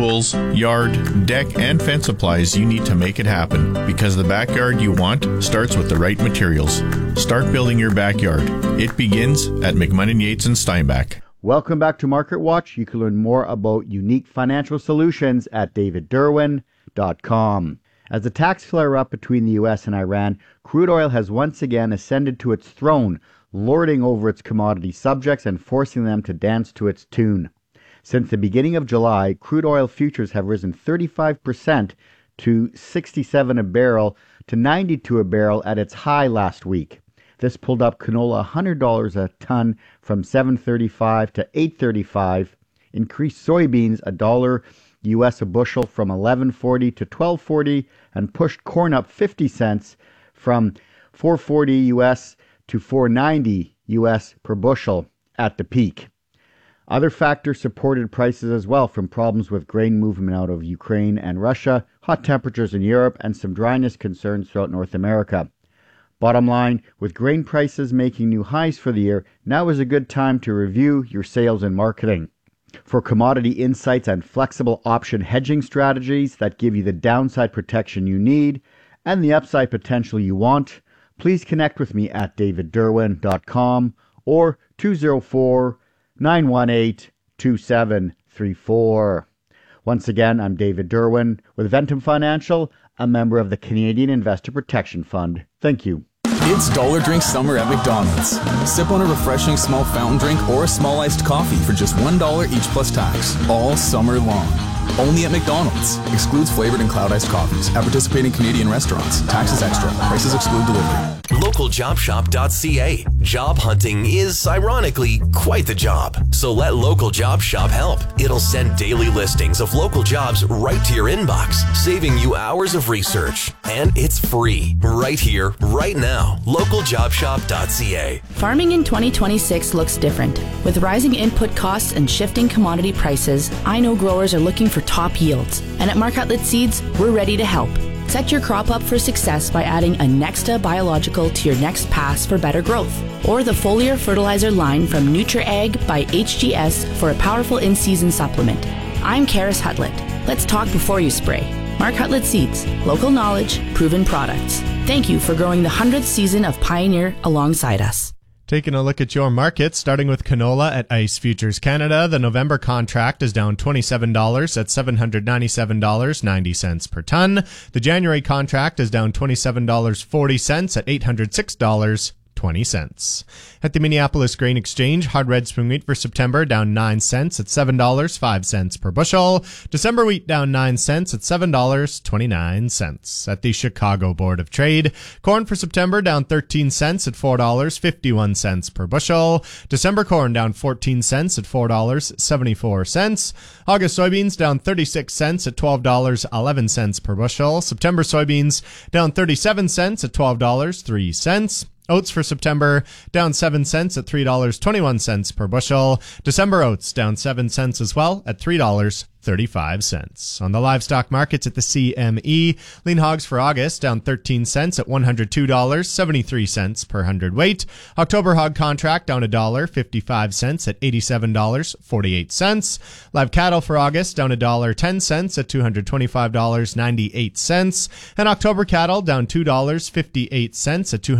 Tools, yard, deck, and fence supplies you need to make it happen, because the backyard you want starts with the right materials. Start building your backyard. It begins at McMunnin Yates and Steinbach. Welcome back to Market Watch. You can learn more about unique financial solutions at davidderwin.com. As the attacks flare up between the U.S. and Iran, crude oil has once again ascended to its throne, lording over its commodity subjects and forcing them to dance to its tune. Since the beginning of July, crude oil futures have risen 35% to 67 a barrel to 92 a barrel at its high last week. This pulled up canola $100 a ton from $7.35 to $8.35, increased soybeans $1 US a bushel from $11.40 to $12.40, and pushed corn up 50 cents from $4.40 US to $4.90 US per bushel at the peak. Other factors supported prices as well, from problems with grain movement out of Ukraine and Russia, hot temperatures in Europe, and some dryness concerns throughout North America. Bottom line, with grain prices making new highs for the year, now is a good time to review your sales and marketing. For commodity insights and flexible option hedging strategies that give you the downside protection you need and the upside potential you want, please connect with me at davidderwin.com or 204-918-2734. Once again, I'm David Derwin with Ventum Financial, a member of the Canadian Investor Protection Fund. Thank you. It's Dollar Drink Summer at McDonald's. Sip on a refreshing small fountain drink or a small iced coffee for just $1 each plus tax, all summer long. Only at McDonald's. Excludes flavored and cloud iced coffees. At participating Canadian restaurants. Taxes extra. Prices exclude delivery. LocalJobShop.ca. Job hunting is, ironically, quite the job. So let Local Job Shop help. It'll send daily listings of local jobs right to your inbox, saving you hours of research. And it's free. Right here, right now. LocalJobShop.ca. Farming in 2026 looks different. With rising input costs and shifting commodity prices, I know growers are looking for top yields. And at Mark Hutlett Seeds, we're ready to help. Set your crop up for success by adding a Nexta biological to your next pass for better growth, or the foliar fertilizer line from NutriAg by HGS for a powerful in-season supplement. I'm Karis Hutlett. Let's talk before you spray. Mark Hutlett Seeds, local knowledge, proven products. Thank you for growing the 100th season of Pioneer alongside us. Taking a look at your markets, starting with canola at ICE Futures Canada. The November contract is down $27 at $797.90 per ton. The January contract is down $27.40 at $806.20. At the Minneapolis Grain Exchange, hard red spring wheat for September down 9 cents at $7.05 per bushel. December wheat down 9 cents at $7.29. At the Chicago Board of Trade, corn for September down 13 cents at $4.51 per bushel. December corn down 14 cents at $4.74. August soybeans down 36 cents at $12.11 per bushel. September soybeans down 37 cents at $12.03. Oats for September down 7 cents at $3.21 per bushel. December oats down 7 cents as well at $3.35. On the livestock markets at the CME, lean hogs for August down 13 cents at $102.73 per hundredweight. October hog contract down $1.55 at $87.48. Live cattle for August down $1.10 at $225.98. And October cattle down $2.58 at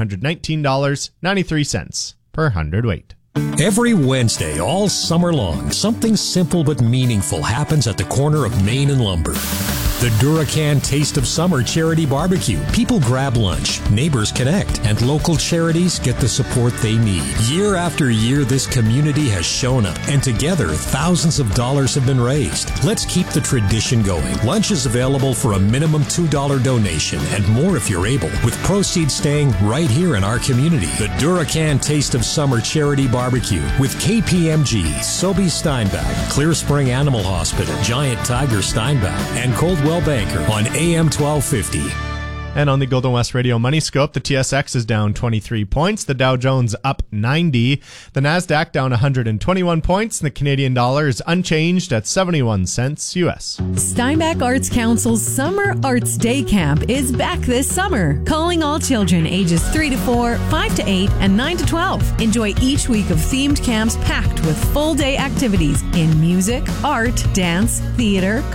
$219.93 per hundredweight. Every Wednesday, all summer long, something simple but meaningful happens at the corner of Main and Lumber. The Duracan Taste of Summer Charity Barbecue. People grab lunch, neighbors connect, and local charities get the support they need. Year after year, this community has shown up, and together, thousands of dollars have been raised. Let's keep the tradition going. Lunch is available for a minimum $2 donation, and more if you're able, with proceeds staying right here in our community. The Duracan Taste of Summer Charity Barbecue with KPMG, Sobey Steinbach, Clear Spring Animal Hospital, Giant Tiger Steinbach, and Coldwell Banker on AM 1250. And on the Golden West Radio Money Scope, the TSX is down 23 points, the Dow Jones up 90, the NASDAQ down 121 points, and the Canadian dollar is unchanged at 71 cents US. Steinbach Arts Council's Summer Arts Day Camp is back this summer, calling all children ages 3 to 4, 5 to 8, and 9 to 12. Enjoy each week of themed camps packed with full-day activities in music, art, dance, theater,